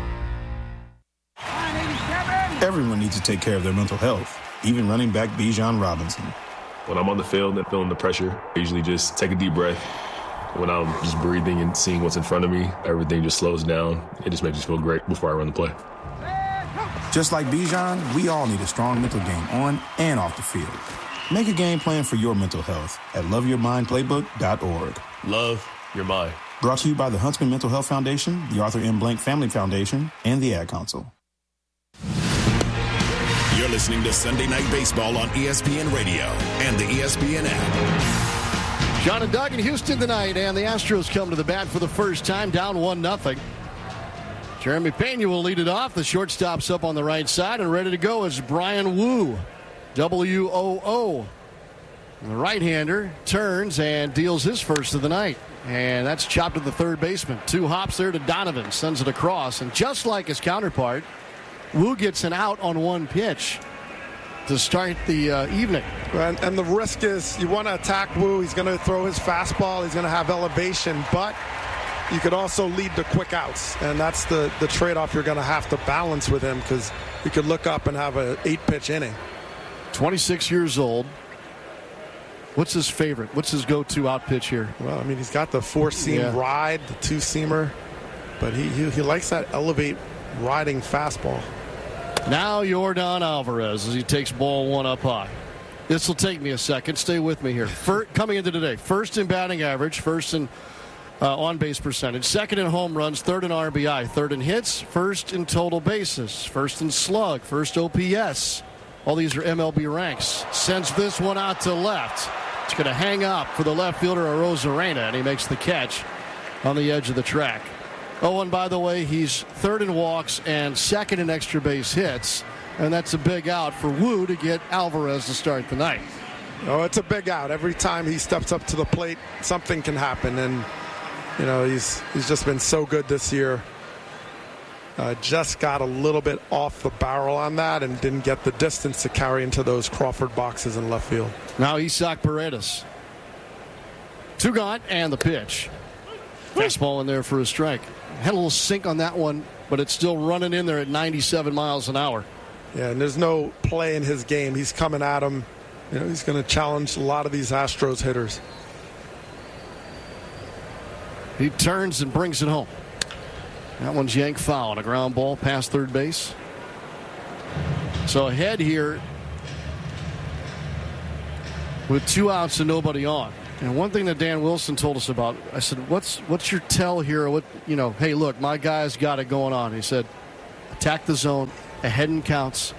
Everyone needs to take care of their mental health, even running back Bijan Robinson. When I'm on the field and feeling the pressure, I usually just take a deep breath. When I'm just breathing and seeing what's in front of me, everything just slows down. It just makes me feel great before I run the play. Just like Bijan, we all need a strong mental game on and off the field. Make a game plan for your mental health at love your mind playbook dot org. Love your mind. Brought to you by the Huntsman Mental Health Foundation, the Arthur M. Blank Family Foundation, and the Ad Council. You're listening to Sunday Night Baseball on E S P N Radio and the E S P N app. John and Doug in Houston tonight, and the Astros come to the bat for the first time, down one nothing. Jeremy Pena will lead it off. The shortstop's up on the right side, and ready to go is Brian Wu, W O O. The right-hander turns and deals his first of the night. And that's chopped to the third baseman. Two hops there to Donovan, sends it across. And just like his counterpart, Wu gets an out on one pitch to start the uh, evening. And, and the risk is you want to attack Wu. He's going to throw his fastball. He's going to have elevation, but you could also lead to quick outs. And that's the, the trade-off you're going to have to balance with him because you could look up and have an eight-pitch inning. twenty-six years old. What's his favorite? What's his go-to out pitch here? Well, I mean, he's got the four-seam yeah. ride, the two-seamer, but he, he he likes that elevate riding fastball. Now Yordan Alvarez as he takes ball one up high. This will take me a second. Stay with me here. First, coming into today, first in batting average, first in uh, on-base percentage, second in home runs, third in R B I, third in hits, first in total bases, first in slug, first O P S. All these are M L B ranks. Sends this one out to left. It's going to hang up for the left fielder, Arozarena, and he makes the catch on the edge of the track. Oh, and by the way, he's third in walks and second in extra base hits, and that's a big out for Wu to get Alvarez to start the night. Oh, it's a big out. Every time he steps up to the plate, something can happen, and you know he's he's just been so good this year. Uh, just got a little bit off the barrel on that and didn't get the distance to carry into those Crawford boxes in left field. Now Isaac Paredes. Two gone, and the pitch. Fastball in there for a strike. Had a little sink on that one but it's still running in there at ninety-seven miles an hour. Yeah, and there's no play in his game. He's coming at him. You know, he's going to challenge a lot of these Astros hitters. He turns and brings it home. That one's yanked foul on a ground ball past third base. So ahead here with two outs and nobody on. And one thing that Dan Wilson told us about, I said, what's what's your tell here? What, you know, hey, look, my guy's got it going on. He said, attack the zone, ahead and counts.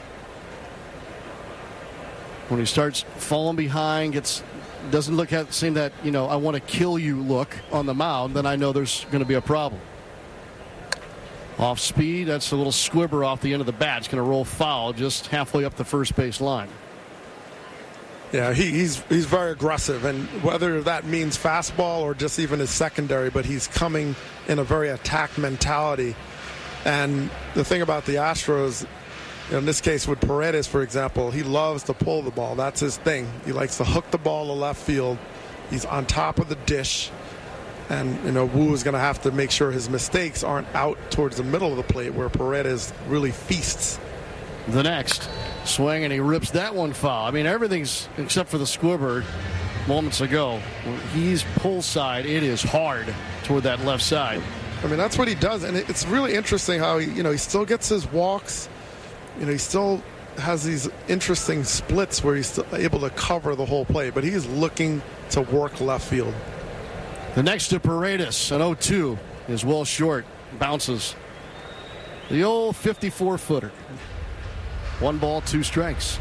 When he starts falling behind, gets doesn't look at seem that, you know, I want to kill you look on the mound, then I know there's going to be a problem. Off speed, that's a little squibber off the end of the bat. It's going to roll foul just halfway up the first base line. Yeah, he, he's he's very aggressive, and whether that means fastball or just even his secondary, but he's coming in a very attack mentality. And the thing about the Astros, in this case with Paredes, for example, he loves to pull the ball. That's his thing. He likes to hook the ball to left field. He's on top of the dish. And, you know, Wu is going to have to make sure his mistakes aren't out towards the middle of the plate where Paredes really feasts. The next swing, and he rips that one foul. I mean, everything's except for the squibber moments ago. He's pull side. It is hard toward that left side. I mean, that's what he does. And it's really interesting how, he, you know, he still gets his walks. You know, he still has these interesting splits where he's still able to cover the whole play, but he's looking to work left field. The next to Paredes, an oh two, is well short, bounces. The old fifty-four footer. One ball, two strikes.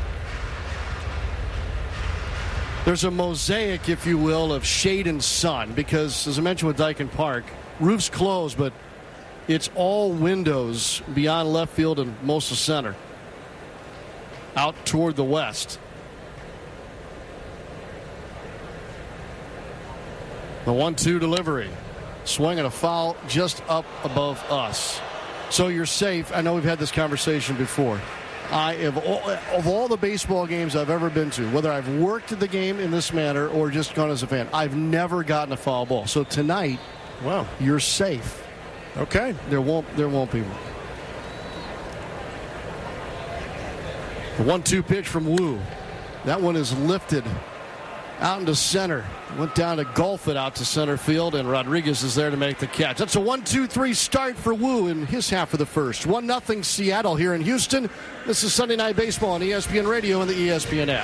There's a mosaic, if you will, of shade and sun because, as I mentioned with Dyken Park, roof's closed, but it's all windows beyond left field and most of center. Out toward the west. The one two delivery. Swing and a foul just up above us. So you're safe. I know we've had this conversation before. I have all, of all the baseball games I've ever been to, whether I've worked the game in this manner or just gone as a fan, I've never gotten a foul ball. So tonight, wow, you're safe. Okay. There won't there won't be one. The one two pitch from Wu. That one is lifted out into center. Went down to golf it out to center field, and Rodriguez is there to make the catch. That's a one two three start for Wu in his half of the first. one nothing Seattle here in Houston. This is Sunday Night Baseball on E S P N Radio and the E S P N app.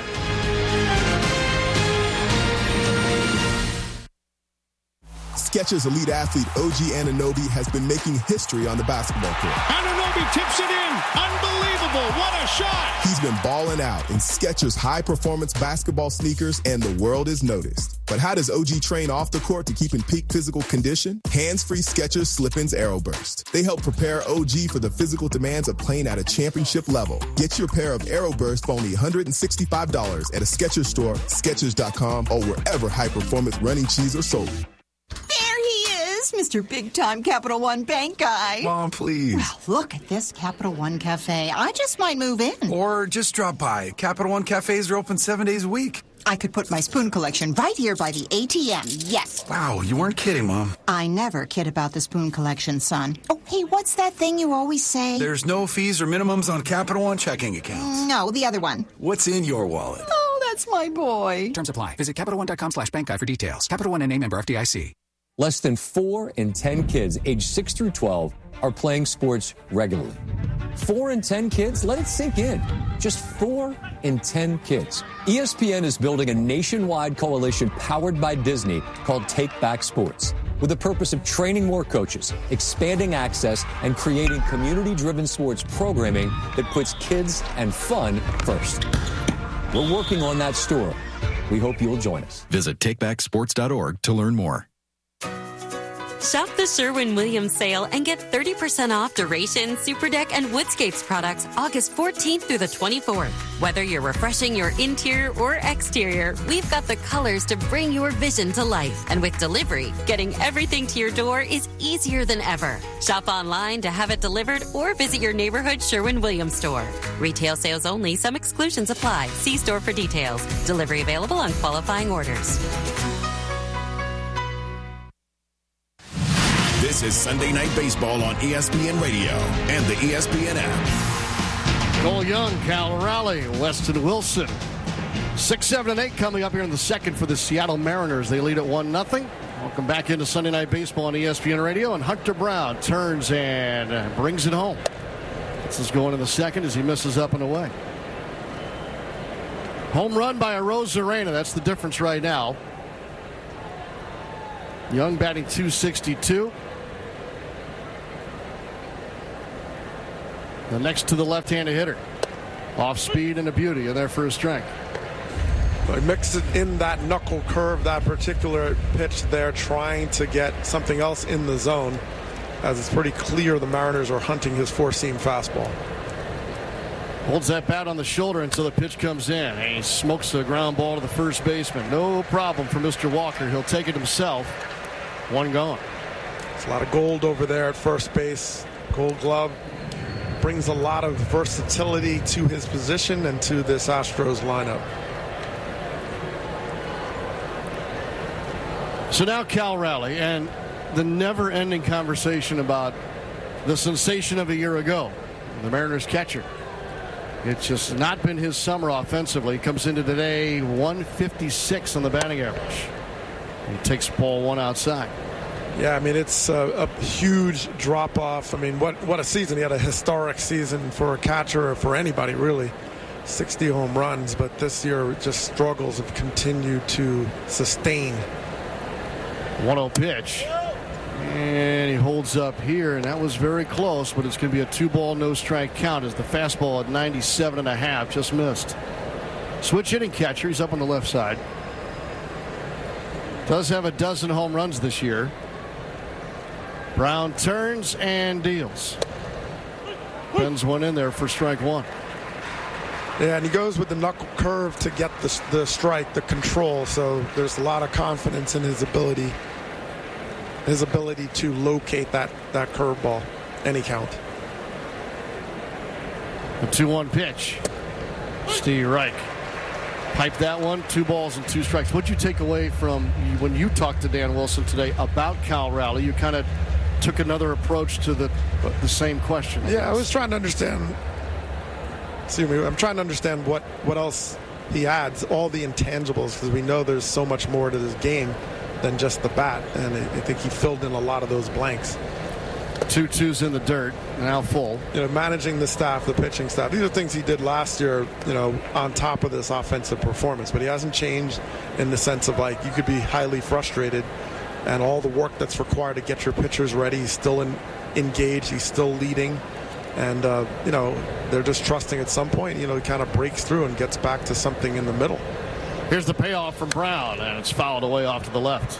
Skechers elite athlete O G Anunoby has been making history on the basketball court. Anunoby tips it in. Unbelievable. What a shot. He's been balling out in Skechers high-performance basketball sneakers, and the world is noticed. But how does O G train off the court to keep in peak physical condition? Hands-free Skechers Slip-ins Aeroburst. They help prepare O G for the physical demands of playing at a championship level. Get your pair of Aeroburst for only one hundred sixty-five dollars at a Skechers store, Skechers dot com, or wherever high-performance running shoes are sold. There he is, Mister Big-Time Capital One Bank guy. Mom, please. Well, look at this Capital One Cafe. I just might move in. Or just drop by. Capital One Cafes are open seven days a week. I could put my spoon collection right here by the A T M, yes. Wow, you weren't kidding, Mom. I never kid about the spoon collection, son. Oh, hey, what's that thing you always say? There's no fees or minimums on Capital One checking accounts. No, the other one. What's in your wallet? Oh, that's my boy. Terms apply. Visit Capital One dot com slash bank guide for details. Capital One N A member F D I C. Less than four in ten kids aged six through twelve are playing sports regularly. Four in ten kids? Let it sink in. Just four in ten kids. E S P N is building a nationwide coalition powered by Disney called Take Back Sports, with the purpose of training more coaches, expanding access, and creating community-driven sports programming that puts kids and fun first. We're working on that story. We hope you'll join us. Visit take back sports dot org to learn more. Shop the Sherwin-Williams sale and get thirty percent off Duration, Superdeck, and Woodscapes products August fourteenth through the twenty-fourth. Whether you're refreshing your interior or exterior, we've got the colors to bring your vision to life. And with delivery, getting everything to your door is easier than ever. Shop online to have it delivered or visit your neighborhood Sherwin-Williams store. Retail sales only. Some exclusions apply. See store for details. Delivery available on qualifying orders. This is Sunday Night Baseball on E S P N Radio and the E S P N app. Cole Young, Cal Raleigh, Weston Wilson. Six, seven, and eight coming up here in the second for the Seattle Mariners. They lead at one nothing. Welcome back into Sunday Night Baseball on E S P N Radio. And Hunter Brown turns and brings it home. This is going in the second as he misses up and away. Home run by Arozarena. That's the difference right now. Young batting two sixty-two. The next to the left-handed hitter. Off speed and a beauty in there for his strike. He mixed it in that knuckle curve, that particular pitch there, trying to get something else in the zone, as it's pretty clear the Mariners are hunting his four-seam fastball. Holds that bat on the shoulder until the pitch comes in. And he smokes a ground ball to the first baseman. No problem for Mister Walker. He'll take it himself. One gone. There's a lot of gold over there at first base. Gold Glove brings a lot of versatility to his position and to this Astros lineup. So now Cal Raleigh and the never-ending conversation about the sensation of a year ago, the Mariners catcher. It's just not been his summer offensively. He comes into today one fifty-six on the batting average. He takes ball one outside. Yeah, I mean, it's a, a huge drop-off. I mean, what, what a season. He had a historic season for a catcher or for anybody, really. sixty home runs, but this year just struggles have continued to sustain. one oh pitch. And he holds up here, and that was very close, but it's going to be a two-ball, no-strike count as the fastball at ninety-seven and a half just missed. Switch hitting catcher. He's up on the left side. Does have a dozen home runs this year. Brown turns and deals. Pins one in there for strike one. Yeah, and he goes with the knuckle curve to get the, the strike, the control. So there's a lot of confidence in his ability, his ability to locate that, that curveball, any count. The two one pitch. Steve Reich piped that one. Two balls and two strikes. What'd you take away from when you talked to Dan Wilson today about Cal Raleigh? You kind of took another approach to the the same question. I yeah, guess. I was trying to understand. Excuse me. I'm trying to understand what, what else he adds, all the intangibles, because we know there's so much more to this game than just the bat, and I think he filled in a lot of those blanks. Two twos in the dirt, now full. You know, managing the staff, the pitching staff. These are things he did last year, you know, on top of this offensive performance. But he hasn't changed in the sense of, like, you could be highly frustrated, and all the work that's required to get your pitchers ready, he's still in, engaged, he's still leading. And, uh, you know, they're just trusting at some point, you know, he kind of breaks through and gets back to something in the middle. Here's the payoff from Brown, and it's fouled away off to the left.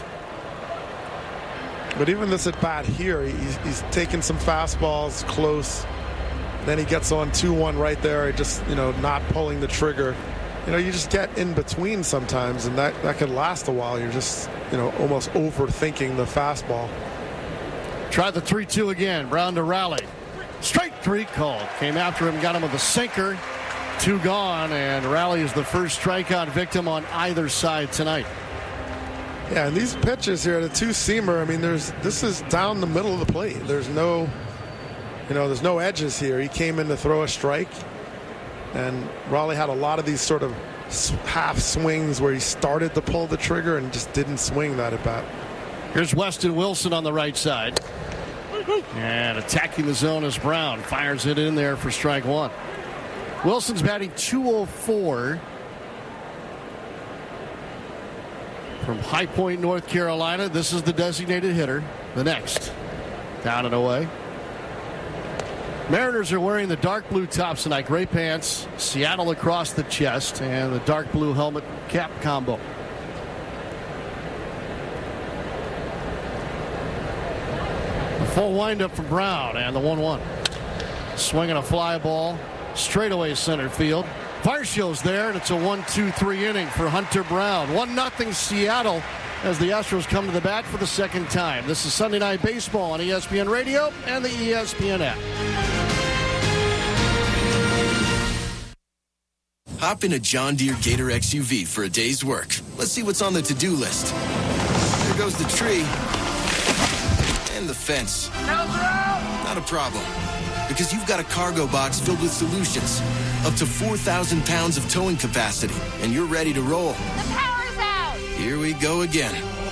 But even this at bat here, he's, he's taking some fastballs close. Then he gets on two one right there, just, you know, not pulling the trigger. You know, you just get in between sometimes, and that, that can last a while. You're just, you know, almost overthinking the fastball. Try the three two again. Brown to Raleigh. Strike three called. Came after him, got him with a sinker. Two gone, and Raleigh is the first strikeout victim on either side tonight. Yeah, and these pitches here, the two-seamer, I mean, there's this is down the middle of the plate. There's no, you know, there's no edges here. He came in to throw a strike, and Raleigh had a lot of these sort of half swings where he started to pull the trigger and just didn't swing that at bat. Here's Weston Wilson on the right side. And attacking the zone is Brown. Fires it in there for strike one. Wilson's batting two oh four. From High Point, North Carolina, this is the designated hitter. The next. Down and away. Mariners are wearing the dark blue tops tonight. Gray pants, Seattle across the chest, and the dark blue helmet cap combo. The full windup from Brown, and the one one. Swinging a fly ball. Straightaway center field. Varshio's there, and it's a one two three inning for Hunter Brown. one nothing Seattle as the Astros come to the bat for the second time. This is Sunday Night Baseball on E S P N Radio and the E S P N app. Hop in a John Deere Gator X U V for a day's work. Let's see what's on the to-do list. There goes the tree. And the fence. Not a problem. Because you've got a cargo box filled with solutions. Up to four thousand pounds of towing capacity. And you're ready to roll. The power's out! Here we go again.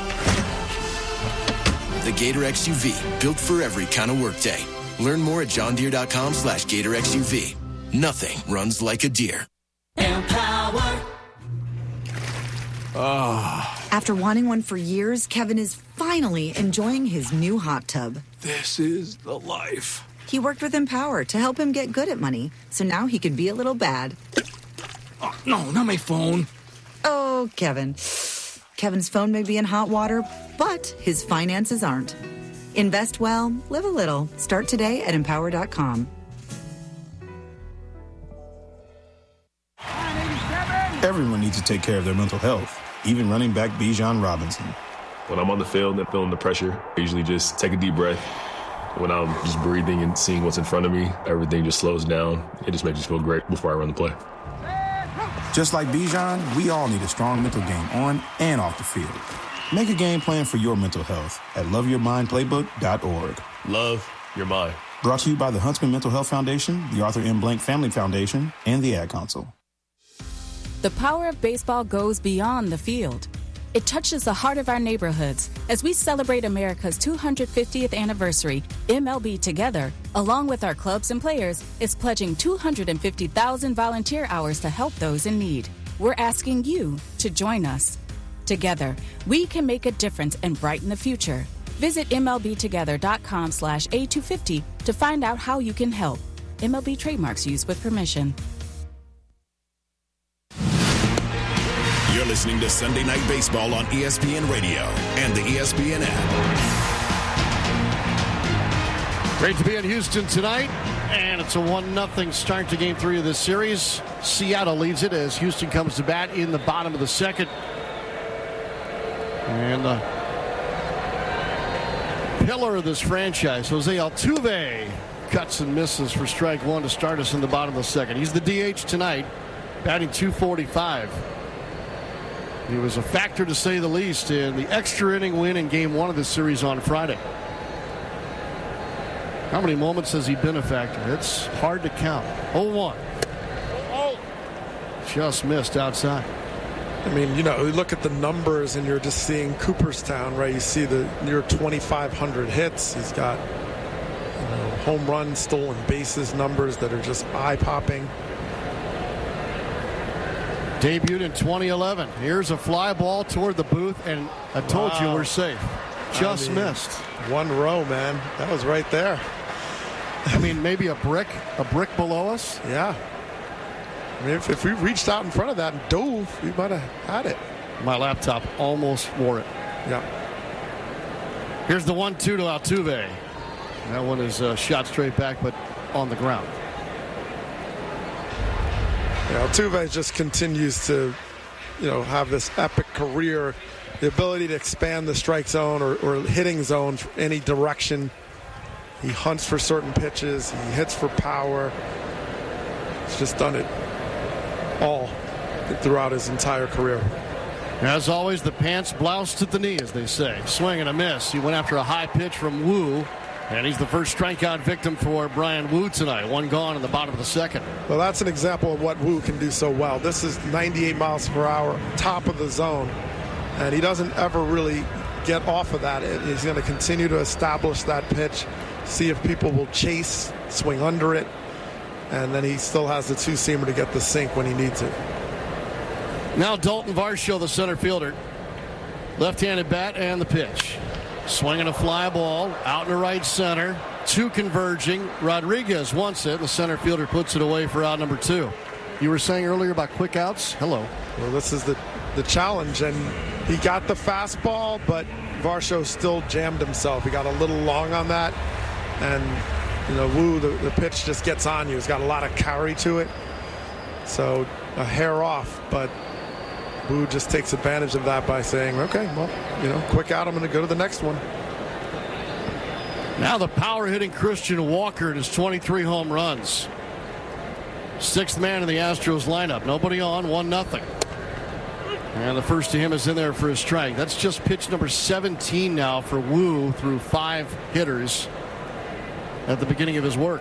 The Gator X U V. Built for every kind of workday. Learn more at johndeere.com slash Gator X U V. Nothing runs like a deer. Empower. Oh. After wanting one for years, Kevin is finally enjoying his new hot tub. This is the life. He worked with Empower to help him get good at money, so now he can be a little bad. Oh, no, not my phone. Oh, Kevin. Kevin's phone may be in hot water, but his finances aren't. Invest well, live a little. Start today at empower dot com. Everyone needs to take care of their mental health, even running back Bijan Robinson. When I'm on the field and feeling the pressure, I usually just take a deep breath. When I'm just breathing and seeing what's in front of me, everything just slows down. It just makes me feel great before I run the play. Just like Bijan, we all need a strong mental game on and off the field. Make a game plan for your mental health at love your mind playbook dot org. Love your mind. Brought to you by the Huntsman Mental Health Foundation, the Arthur M. Blank Family Foundation, and the Ad Council. The power of baseball goes beyond the field. It touches the heart of our neighborhoods. As we celebrate America's two hundred fiftieth anniversary, M L B Together, along with our clubs and players, is pledging two hundred fifty thousand volunteer hours to help those in need. We're asking you to join us. Together, we can make a difference and brighten the future. Visit M L B together dot com slash A two fifty to find out how you can help. M L B trademarks used with permission. You're listening to Sunday Night Baseball on E S P N Radio and the E S P N app. Great to be in Houston tonight, and it's a one nothing start to game three of this series. Seattle leads it as Houston comes to bat in the bottom of the second. And the pillar of this franchise, Jose Altuve, cuts and misses for strike one to start us in the bottom of the second. He's the D H tonight, batting two forty-five. He was a factor, to say the least, in the extra inning win in game one of the series on Friday. How many moments has he been a factor? It's hard to count. oh one. Oh, just missed outside. I mean, you know, you look at the numbers and you're just seeing Cooperstown, right? You see the near twenty-five hundred hits. He's got, you know, home runs, stolen bases numbers that are just eye-popping. Debuted in twenty eleven. Here's a fly ball toward the booth, and I told wow. you we're safe. Just I mean, missed. One row, man. That was right there. I mean, maybe a brick, a brick below us. Yeah. I mean, if, if we reached out in front of that and dove, we might have had it. My laptop almost wore it. Yeah. Here's the one two to Altuve. That one is uh, shot straight back, but on the ground. Yeah, Altuve just continues to, you know, have this epic career, the ability to expand the strike zone or, or hitting zone for any direction. He hunts for certain pitches. He hits for power. He's just done it all throughout his entire career. As always, the pants bloused at the knee, as they say. Swing and a miss. He went after a high pitch from Wu, and he's the first strikeout victim for Brian Wu tonight. One gone in the bottom of the second. Well, that's an example of what Wu can do so well. This is ninety-eight miles per hour, top of the zone, and he doesn't ever really get off of that. He's going to continue to establish that pitch, see if people will chase, swing under it, and then he still has the two-seamer to get the sink when he needs it. Now Dalton Varsho, the center fielder. Left-handed bat and the pitch. Swinging a fly ball out to right center. Two converging. Rodriguez wants it. The center fielder puts it away for out number two. You were saying earlier about quick outs. Hello. Well, this is the, the challenge, and he got the fastball, but Varsho still jammed himself. He got a little long on that, and you know, Wu, the, the pitch just gets on you. It's got a lot of carry to it, so a hair off, but Wu just takes advantage of that by saying, okay, well, you know, quick out, I'm going to go to the next one. Now the power hitting Christian Walker and his twenty-three home runs. Sixth man in the Astros lineup. Nobody on, one nothing. And the first to him is in there for a strike. That's just pitch number seventeen now for Wu through five hitters at the beginning of his work.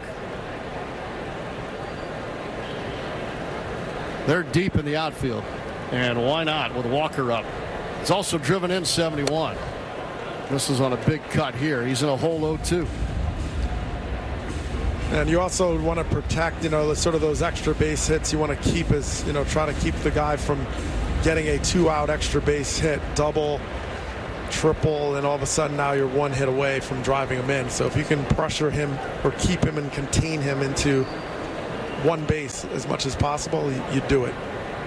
They're deep in the outfield. And why not with Walker up? It's also driven in seventy-one. This is on a big cut here. He's in a hole oh two. And you also want to protect, you know, sort of those extra base hits. You want to keep his, you know, try to keep the guy from getting a two-out extra base hit, double, triple, and all of a sudden now you're one hit away from driving him in. So if you can pressure him or keep him and contain him into one base as much as possible, you, you do it.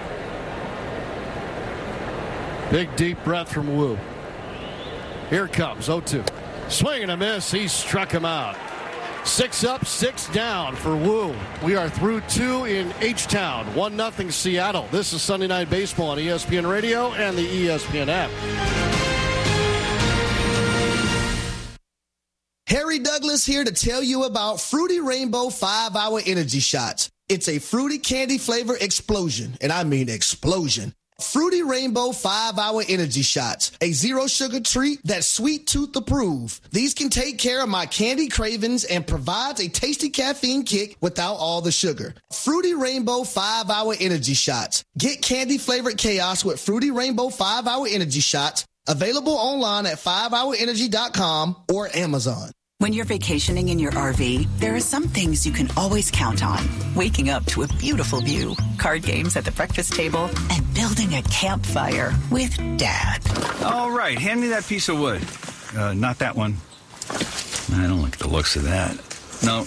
Big deep breath from Wu. Here it comes, oh two. Swing and a miss. He struck him out. Six up, six down for Wu. We are through two in H-Town. one nothing Seattle. This is Sunday Night Baseball on E S P N Radio and the E S P N app. Harry Douglas here to tell you about Fruity Rainbow five hour Energy Shots. It's a fruity candy flavor explosion, and I mean explosion. Fruity Rainbow five hour Energy Shots, a zero-sugar treat that's sweet tooth approved. These can take care of my candy cravings and provides a tasty caffeine kick without all the sugar. Fruity Rainbow five hour Energy Shots. Get candy-flavored chaos with Fruity Rainbow five hour Energy Shots, available online at five hour energy dot com or Amazon. When you're vacationing in your R V, there are some things you can always count on. Waking up to a beautiful view, card games at the breakfast table, and building a campfire with Dad. All right, hand me that piece of wood. Uh, not that one. I don't like the looks of that. No.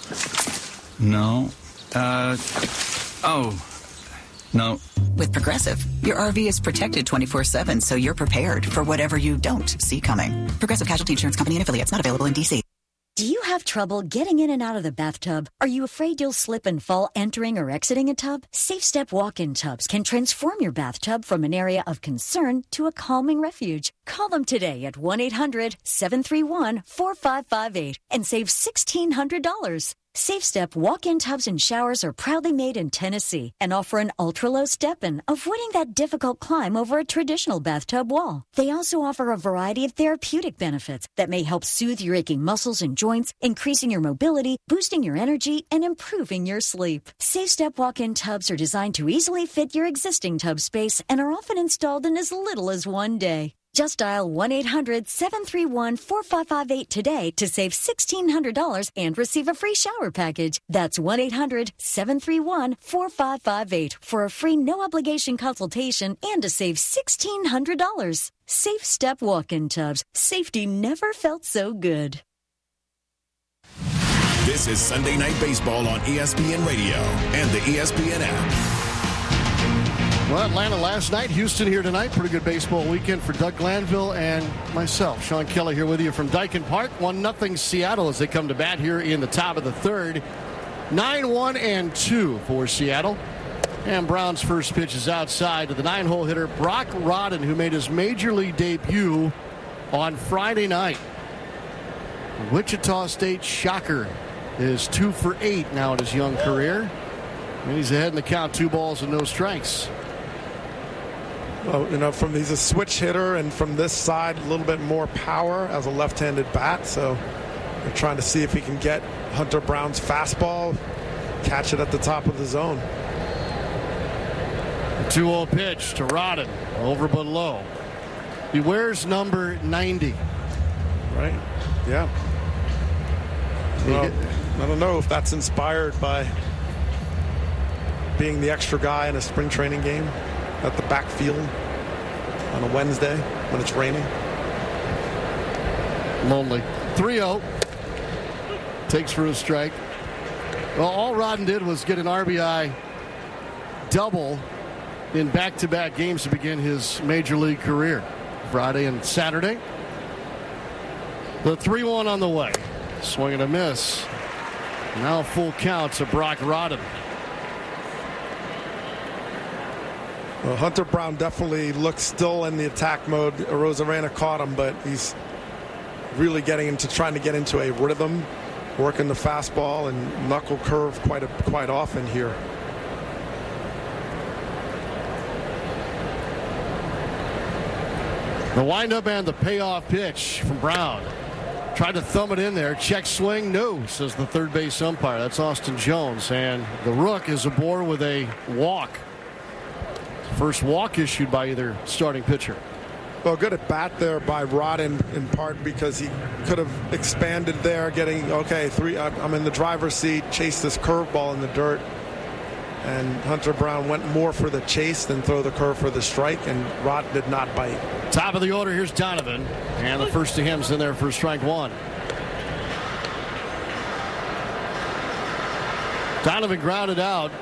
No. Uh, oh. No. With Progressive, your R V is protected twenty-four seven, so you're prepared for whatever you don't see coming. Progressive Casualty Insurance Company and affiliates, not available in D C. Do you have trouble getting in and out of the bathtub? Are you afraid you'll slip and fall entering or exiting a tub? Safe Step walk-in tubs can transform your bathtub from an area of concern to a calming refuge. Call them today at one eight hundred seven three one four five five eight and save sixteen hundred dollars. Safe Step walk-in tubs and showers are proudly made in Tennessee and offer an ultra-low step-in, avoiding that difficult climb over a traditional bathtub wall. They also offer a variety of therapeutic benefits that may help soothe your aching muscles and joints, increasing your mobility, boosting your energy, and improving your sleep. Safe Step walk-in tubs are designed to easily fit your existing tub space and are often installed in as little as one day. Just dial one eight hundred seven three one four five five eight today to save sixteen hundred dollars and receive a free shower package. That's one eight hundred seven three one four five five eight for a free no-obligation consultation and to save sixteen hundred dollars. Safe Step walk-in tubs. Safety never felt so good. This is Sunday Night Baseball on E S P N Radio and the E S P N app. Well, Atlanta last night, Houston here tonight. Pretty good baseball weekend for Doug Glanville and myself. Sean Kelly here with you from Daikin Park. one nothing Seattle as they come to bat here in the top of the third. nine one and two for Seattle. And Brown's first pitch is outside to the nine-hole hitter, Brock Rodden, who made his major league debut on Friday night. Wichita State Shocker is two for eight now in his young career. And he's ahead in the count, two balls and no strikes. Well, you know, from he's a switch hitter, and from this side, a little bit more power as a left-handed bat. So they're trying to see if he can get Hunter Brown's fastball, catch it at the top of the zone. two oh pitch to Rodden, over but low. He wears number ninety. Right? Yeah. Well, I don't know if that's inspired by being the extra guy in a spring training game at the backfield on a Wednesday when it's raining. Lonely. three oh. Takes for a strike. Well, all Rodden did was get an R B I double in back-to-back games to begin his major league career. Friday and Saturday. The three one on the way. Swing and a miss. Now full count to Brock Rodden. Well, Hunter Brown definitely looks still in the attack mode. Rosarena caught him, but he's really getting into trying to get into a rhythm, working the fastball and knuckle curve quite a, quite often here. The windup and the payoff pitch from Brown. Tried to thumb it in there. Check swing. No, says the third base umpire. That's Austin Jones. And the Rook is aboard with a walk. First walk issued by either starting pitcher. Well, good at bat there by Rodden, in part because he could have expanded there, getting, okay, three. I'm in the driver's seat, chase this curveball in the dirt. And Hunter Brown went more for the chase than throw the curve for the strike, and Rod did not bite. Top of the order, here's Donovan. And the first to him's in there for strike one. Donovan grounded out